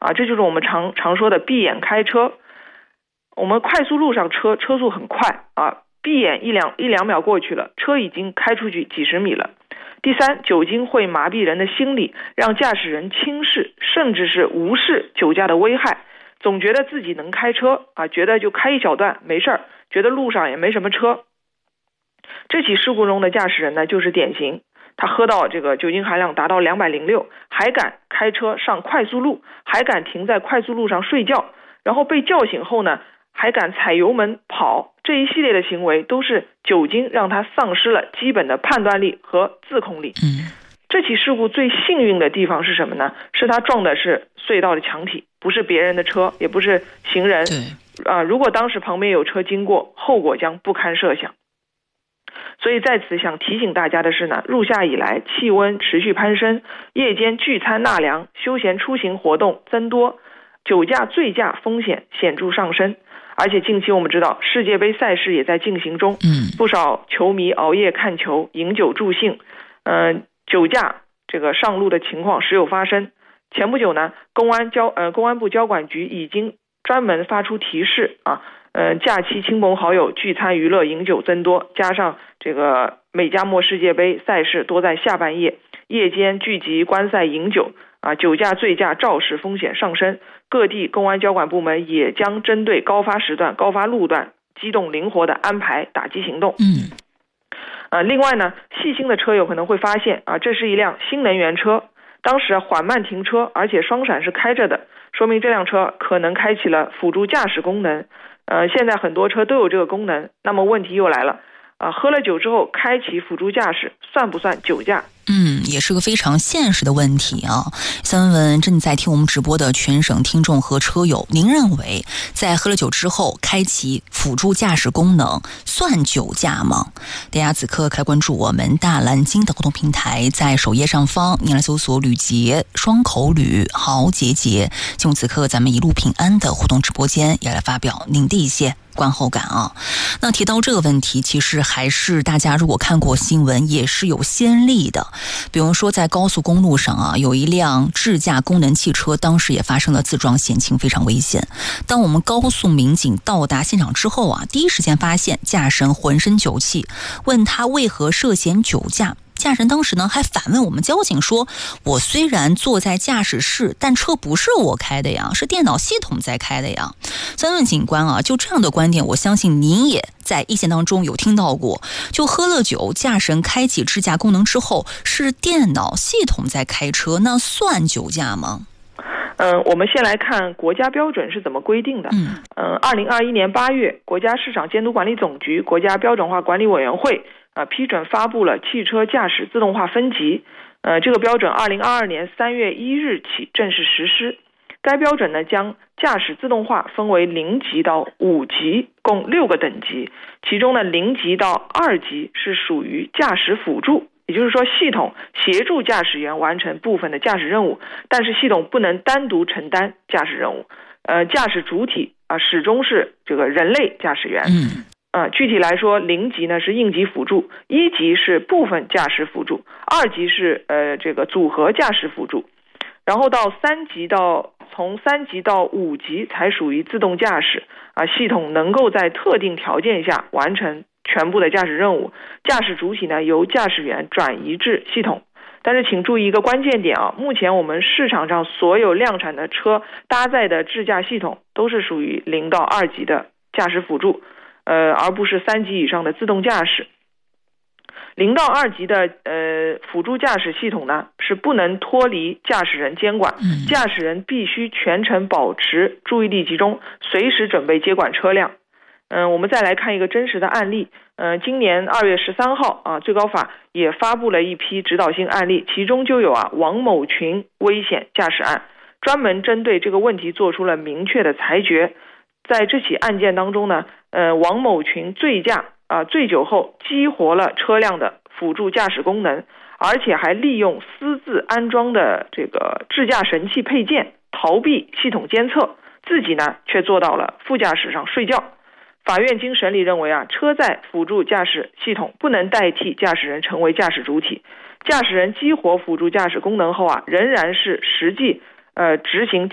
这就是我们常说的闭眼开车。我们快速路上车速很快闭眼一两秒过去了，车已经开出去几十米了。第三，酒精会麻痹人的心理，让驾驶人轻视甚至是无视酒驾的危害，总觉得自己能开车觉得就开一小段没事儿，觉得路上也没什么车。这起事故中的驾驶人呢，就是典型，他喝到这个酒精含量达到206，还敢开车上快速路，还敢停在快速路上睡觉，然后被叫醒后呢，还敢踩油门跑，这一系列的行为都是酒精让他丧失了基本的判断力和自控力。这起事故最幸运的地方是什么呢？是他撞的是隧道的墙体，不是别人的车，也不是行人。如果当时旁边有车经过，后果将不堪设想。所以在此想提醒大家的是呢，入夏以来气温持续攀升，夜间聚餐纳凉、休闲出行活动增多，酒驾醉驾风险显著上升。而且近期我们知道世界杯赛事也在进行中，不少球迷熬夜看球、饮酒助兴，酒驾这个上路的情况时有发生。前不久呢，公安部交管局已经专门发出提示假期亲朋好友聚餐娱乐饮酒增多，加上这个美加墨世界杯赛事多在下半夜，夜间聚集观赛饮酒酒驾醉驾肇事风险上升。各地公安交管部门也将针对高发时段、高发路段机动灵活的安排打击行动。另外呢，细心的车友可能会发现这是一辆新能源车，当时缓慢停车，而且双闪是开着的，说明这辆车可能开启了辅助驾驶功能。现在很多车都有这个功能，那么问题又来了喝了酒之后开启辅助驾驶算不算酒驾？ 也是个非常现实的问题啊。想问问正在听我们直播的全省听众和车友，您认为在喝了酒之后开启辅助驾驶功能算酒驾吗？大家此刻可以关注我们大蓝鲸的互动平台，在首页上方您来搜索吕杰双口吕豪杰杰，进入此刻咱们一路平安的互动直播间，也来发表您的一些观后感啊。那提到这个问题，其实还是大家如果看过新闻也是有先例的。比如说在高速公路上有一辆智驾功能汽车，当时也发生了自撞险情，非常危险。当我们高速民警到达现场之后第一时间发现驾驶人浑身酒气，问他为何涉嫌酒驾。驾驶人当时呢还反问我们交警说，我虽然坐在驾驶室，但车不是我开的呀，是电脑系统在开的呀。三问警官就这样的观点，我相信您也在一线当中有听到过。就喝了酒，驾驶人开启智驾功能之后，是电脑系统在开车，那算酒驾吗？ 我们先来看国家标准是怎么规定的。2021年8月，国家市场监督管理总局、国家标准化管理委员会批准发布了汽车驾驶自动化分级。这个标准2022年3月1日起正式实施。该标准呢，将驾驶自动化分为0级到5级，共6个等级。其中呢，0级到2级是属于驾驶辅助，也就是说系统协助驾驶员完成部分的驾驶任务，但是系统不能单独承担驾驶任务。驾驶主体始终是这个人类驾驶员。具体来说，0级呢是应急辅助，1级是部分驾驶辅助，2级是这个组合驾驶辅助，然后到从3级到5级才属于自动驾驶系统能够在特定条件下完成全部的驾驶任务，驾驶主体呢由驾驶员转移至系统。但是请注意一个关键点目前我们市场上所有量产的车搭载的智驾系统都是属于0到2级的驾驶辅助，而不是3级以上的自动驾驶。0到2级的辅助驾驶系统呢是不能脱离驾驶人监管，驾驶人必须全程保持注意力集中，随时准备接管车辆。我们再来看一个真实的案例。今年2月13号最高法也发布了一批指导性案例，其中就有王某群危险驾驶案，专门针对这个问题做出了明确的裁决。在这起案件当中呢，王某群醉驾醉酒后激活了车辆的辅助驾驶功能，而且还利用私自安装的这个智驾神器配件逃避系统监测，自己呢却坐到了副驾驶上睡觉。法院经审理认为车载辅助驾驶系统不能代替驾驶人成为驾驶主体，驾驶人激活辅助驾驶功能后仍然是实际执行